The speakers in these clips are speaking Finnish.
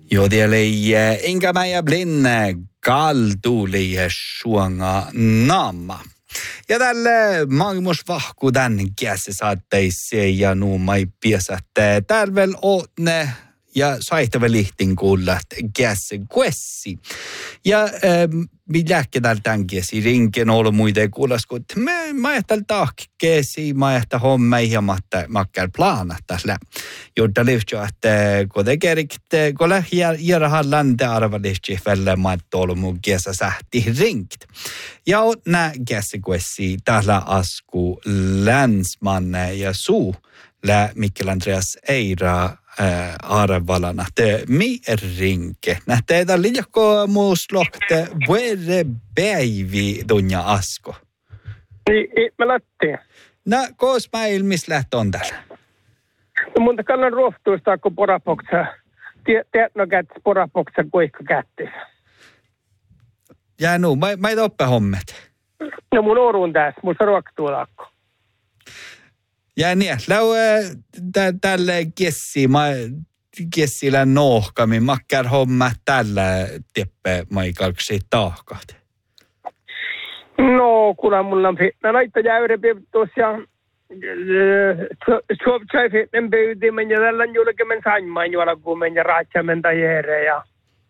Jodeli enkä mä ja blinne kaltuli suonga naama. Ja tälle maailmasvahku tän käsi saatteisiin ja nuumai piesätte tälvel ootne ja saihtava lihtin kuulla käsi kuessi. Ja milläkkä täällä tämän käsi rinken ollut muiden kuulas, kun mä ajattelin tahkkeesi, mä ajattelin hommeihin ja makkar planat tässä. Jotta lyhtsä, että kun te kerikte, kun lähdetään länte arvalihti välle, mä ajattelin ollut mun käsä sähti rinkt. Ja nää käsi kuessi täällä asku länsmanne ja suu lä Mikkel Andreas Eira arvalana te mi rinke. Nähtä tällä liiakko muus lohte vuore päivi dunja asko. Ei mä lättiin. No, koos mä ilmis läht on täällä? No mun kannan rohtuista, kun porapoksa. Tiedätkö, että porapoksa kuikka kättis. Ja nu, mä et oppe hommet. No mun orun tässä, mun ruoktuulakko. Ja niin, tälle kessillä nohkamin, makkar homma tällä teppe maikalksi tahkat. No, kuule mulla on fitna naita jäyrepiptus ja suopsai fitnen pyytimen ja tällä julkemen saimman juolakuumen ja raatsamen tajere ja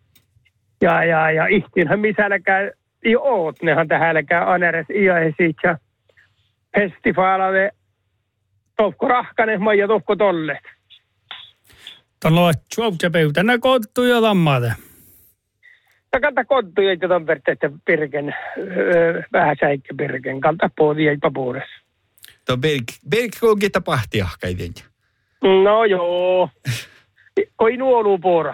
ihtinhän misälläkään ei ootnehan tähälläkään aneres iäisit ja festivaalave tohko rahkanen ja tohko tollet. Tuolla suopsapöytä, nää kottuja tammate. Kanta kottuja, että on verteitä pirken, vähän säikkä pirken, kanta puhutia papuudessa. Tuo Birk kuukin tapahti ahkaiden. No joo. Oi nuolu puora.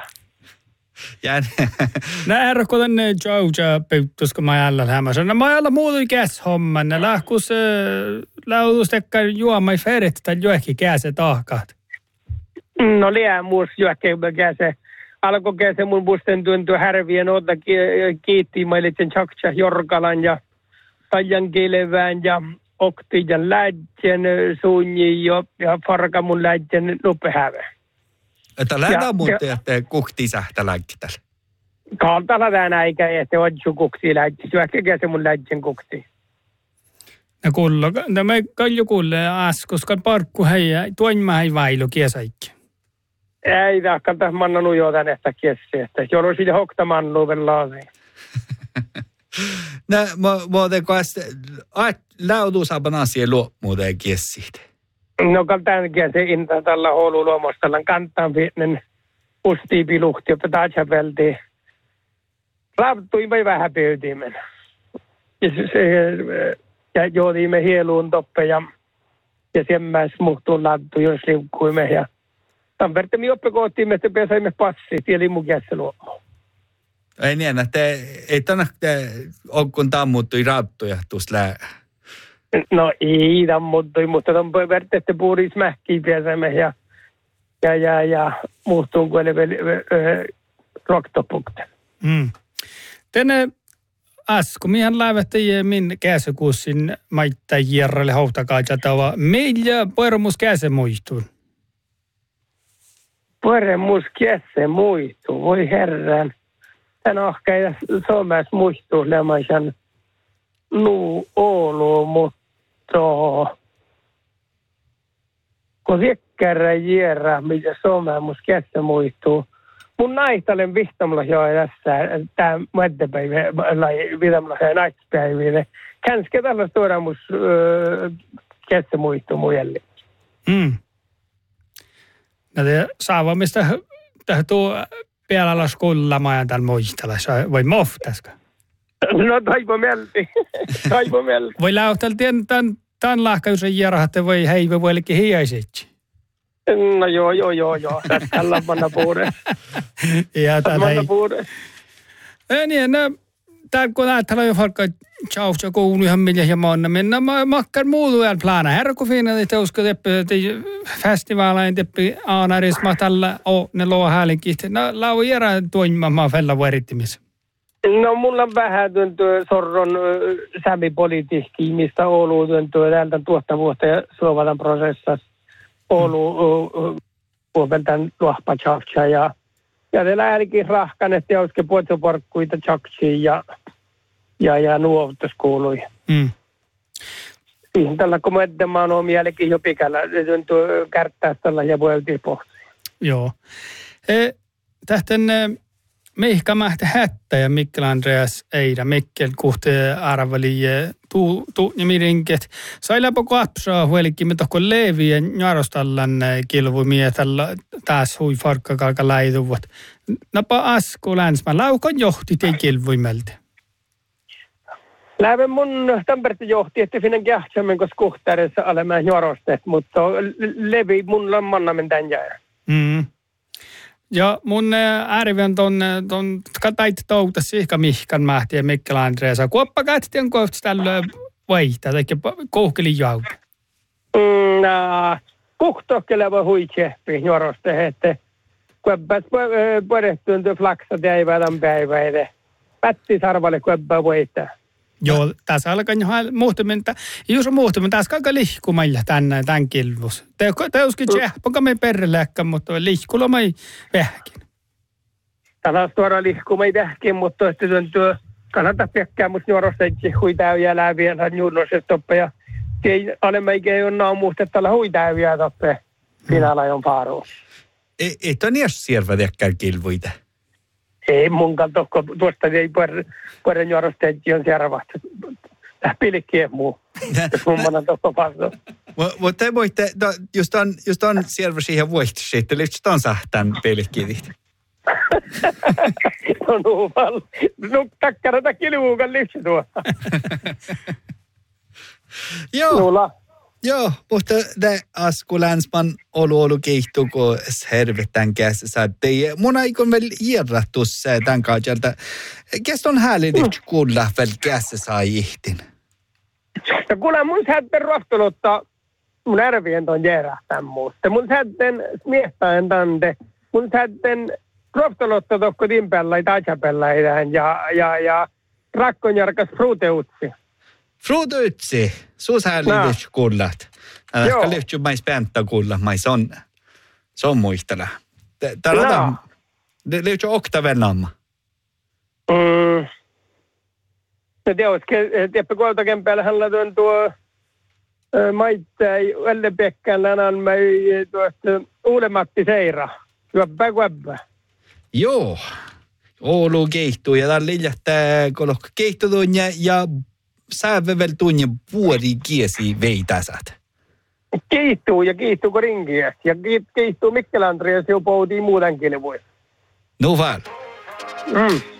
Nää herkko tänne suopsapöytäs, kun mä jäljellä hämässä. Mä jäljellä muutui käshomman. Nää lähkus lautustekka juomai feret, tai joehki käse tahkaat. No liää muus joehki käse. Alkoi käse mun musten tuntua härvien otta kiitti mailitsen Tjaktsa Jorkalan ja Tajan Kilevään ja Oktijan lähtjen suunji ja Farkamun lähtjen lupehäve. Että lähdetään muuten, että kukti sähtä lähtitellä. Kaltala tänä eikä ehti odju kukti lähtsi. Syökkä käse mun lähtjen kukti. No kuulla, tämä kalju kuulle askoskan parkku heijä, tuon mä ei vailu kiesaikki. Ei tahkalta manna nujoo tänne että kiesi, että jos olisi hokta mannu velaasi. No, muuten kun lautusaapan asia luo muuten kiesiit. No kaltaan kiesi inta tällä houlu luomostellaan kantaan pienen ustiipiluhti, jotta taatsa vältiin. Raaptui vai vähän pöytimen. Ja joodimme hieluun toppe ja semmäs muhtuun laddu, jos liukkuimme ja Tampereen me oppikoottiin, että pääsemme passit ja mun kässä luomaan. Ei niin, että ei tänne kun tammuttui raattuja tuossa lää. No ei tammuttui, mutta tämän vertette puhuris mähkiä pääsemme ja muhtuun kuin roktopukten. Tänne Asko, mihän läivätte min käsekuussin maittaa järjelle hautakaajatava. Meillä poiramus käse muistuun. Poiramus käse muistuu, voi herran. Tän ohka ja Suomessa muistuu lemaisan Oulu, mutta kun viekkärä järjää, mitä Suomessa käse muistuu. Mun naistalen vihtamalla joo tässä, tää muettepäivä, vihtamalla joo naispäiville. Kanske tällä tuoda mus käse muistuu mujelle. No te saavamista tuo pialalla skullamajan täällä muistella, voi moftaska? No taipo melti. Voi lähtellä tämän lahkajusen järjähtä, voi heivä voi olikin hiäisetsi. No joo. Tällä panna puhuuden. Ja tällä ei. Niin, täällä kun ajatella jo vaikka tjauhtsa kouluihan millä ja maana mennä, makkar muutu vielä plana. Herko fiina, että usko teppi festivaalain teppi aanarisma tällä ne loa häälinkin. No lau järä toimimaan fella vuorittimissa. No mulla on vähän tuntuu sorron sämipolitiikki, mistä Oulu tuntuu täältä tuottavuutta ja Suomalan prosessassa. Oulu puoleltaan luohpa tjauhtsa ja Ja se lähdikin rahkanet ja olisikin puotsoporkkuita tjaksiin ja nuovutus kuului. Siihen tällä kun mä oon mielekin jo pikällä, se tuntuu kärttää tällä ja voiltiin pohtia. Joo. Tähten Mihka Mähtä Hättä ja Mikkel Andreas Eida Mikkel kuhte arvali tuu nimirinket. Sai läpä kapsaa huelikin me tohko levi ja jarostallan kilvumia tällä taas hui farkkakalka läiduvat. Napa asku länsmä laukon johti tei kilvuimeltä. Lähden mun Tamperti johti, että finän kähtsämmen koska kuhteerissa alemään jarostet, mutta levi mun lammannamen tän jää. Ja mun ääriven ton katait touta sihka Mihkan Mähti ja Mikkel Andreasa. Kuoppa kähtien kohti tällä vaihtaa, tai kouhkeli jauta. Kuhtohkeleva hui tsehpi nuoroste, että kuoppas podehtuun tuo flaksa teivälän päiväide. Pätti sarvalle kuoppa voittaa. Joo, tässä alkaa muhtumenta. Jos on muhtumenta, tässä alkaa lihkumailla tämän kilvus. Te uskin tsehpoka me perreläkkä, mutta lihkulla me vähkin. Tämä on tuoda lihkumai vähkin, mutta että tuo kannattaa pekkää, mutta nuorosta itse huitäyjä läviä tai juurnoiset toppe. Ja alemmäikin ei ole naamuusta, että huitäyjä toppe. Pinalla on paaru. Et on jos siervä tekkää kilvuita? Ei mun kanssa tuosta ei puolen juorosta on siervät. Pilikkiä muu. Jos mun manan tohko pasoo. Mutta te voitte, just on siervä siihen voihtuisi, että lyhtsät on sähtään pilikkiä. No nuuval. No takkarata kilvuukan lyhtsä tuo. Joo. Nuula. Joo, mutta det asku länsman olu keihtuu, kun hervetään käsissä saatte. Mun aikon vielä hierrattus tämän kautta. Kes on häälidit kuulla vielä käsissä saa ihtin? No kuule, mun säätten ruohtulutta mun ärvien ton järähtän muusta. Mun säätten miehtäen tante. Mun säätten ruohtulutta tokko timpellä ja tajapella ja rakkonjarkas fruuteutsi. Fruuteutsi? Suus häälidit kuullat. Ehkä lyhtsy mais pääntä kuulla, mais se on muistella. Tarvitaan, lyhtsy oktavenamma. Tiedätkö, kuoltakempäällä hänellä tuo maittai Ällepekkään länän tuosta Uudematti Seira. Kuäppä. Joo. Oulu keihtuu ja täällä liljähtää kolokka keihtutunja ja säävevel tunnin vuori kiesi veitäsät. Kiihtuu kun rinkiä. Ja kiihtuu Mikkel Andreas jo poutiin muutenkin voi. No väl.